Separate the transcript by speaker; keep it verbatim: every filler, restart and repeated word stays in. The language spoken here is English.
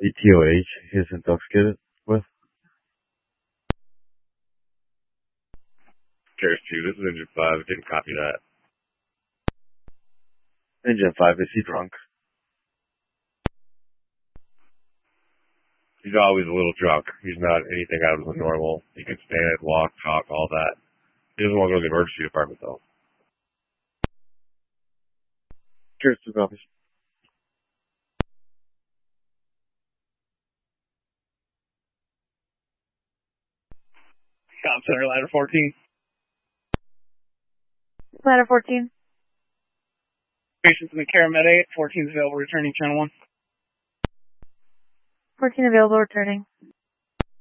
Speaker 1: E T O H, he's intoxicated with.
Speaker 2: Cares two, this is Engine five, I didn't copy that.
Speaker 1: Engine five, is he drunk?
Speaker 2: He's always a little drunk. He's not anything out of the normal. He can stand, walk, talk, all that. He doesn't want to go to the emergency department, though.
Speaker 1: Cares two copies.
Speaker 3: Cop Center, ladder fourteen.
Speaker 4: Ladder fourteen.
Speaker 3: Patients in the care med eight. fourteen is available, returning channel one.
Speaker 4: fourteen available, returning.